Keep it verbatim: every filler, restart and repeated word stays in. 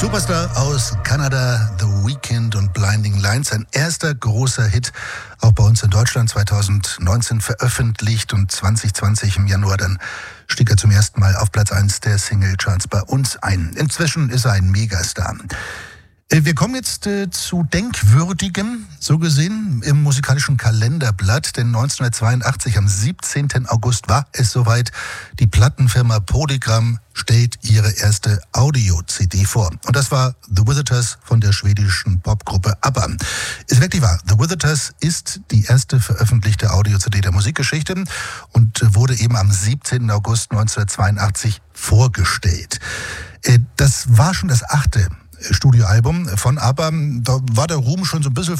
Superstar aus Kanada, The Weeknd und Blinding Lights. Ein erster großer Hit, auch bei uns in Deutschland, zweitausendneunzehn veröffentlicht und zwanzig zwanzig im Januar dann stieg er zum ersten Mal auf Platz eins der Singlecharts bei uns ein. Inzwischen ist er ein Megastar. Wir kommen jetzt äh, zu Denkwürdigem, so gesehen, im musikalischen Kalenderblatt, denn neunzehnhundertzweiundachtzig, am siebzehnten August, war es soweit. Die Plattenfirma Polygram stellt ihre erste Audio-C D vor. Und das war The Visitors von der schwedischen Popgruppe ABBA. Ist wirklich wahr, The Visitors ist die erste veröffentlichte Audio-C D der Musikgeschichte und wurde eben am siebzehnten August neunzehnhundertzweiundachtzig vorgestellt. Äh, das war schon das achte Studioalbum von ABBA. Da war der Ruhm schon so ein bisschen